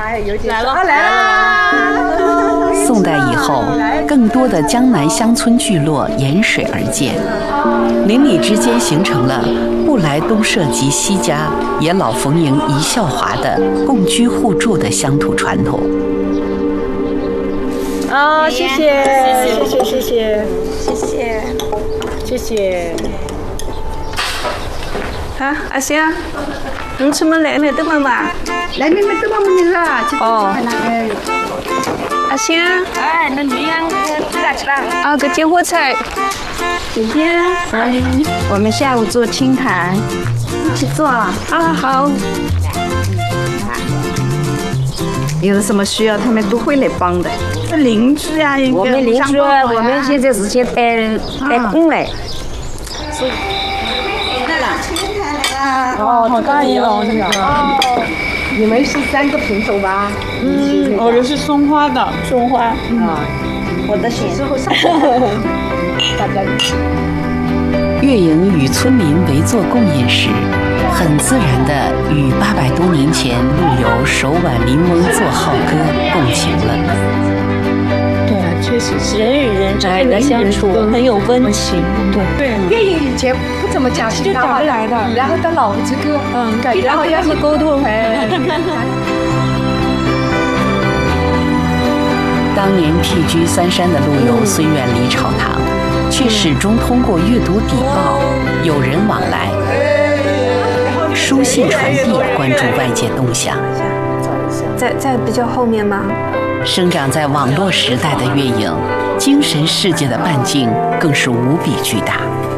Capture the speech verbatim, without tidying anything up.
还有点来了， 来了。 宋代以后，更多的江南乡村聚落沿水而建，邻里之间形成了不来东社及西家，也老逢迎一笑华的共居互助的乡土传统。 啊，谢谢，谢谢，谢谢， 谢谢， 谢谢。 啊，阿香，你怎么来了？等妈妈。 来，妹妹，等妈妈啦。 哦。阿香。 哎，那女人吃啦吃啦。 啊，个芥末菜。 姐姐，我们下午做清谈，一起做啊。 啊，好。 有什么需要，他们都会来帮的。邻居啊，我们邻居，我们现在是先带带工来。是。 哦，好大一哦，这个。哦，你们是三个品种吧？ 嗯，我的是松花的，松花。 啊，我的选。之后上。 大家一起。 月营与村民围坐共饮时，很自然地与八百多年前陆游手挽邻翁作号歌共情了。 对啊，确实是人与人之间的相处很有温情。对对，月营以前不怎么讲西南话来的，然后到老子歌，嗯，感觉好像是沟通。哎。 当年僻居三山的陆游虽远离朝堂，却始终通过阅读邸报、友人往来、书信传递，关注外界动向。 在在比较后面吗？ 生长在网络时代的月营，精神世界的半径更是无比巨大。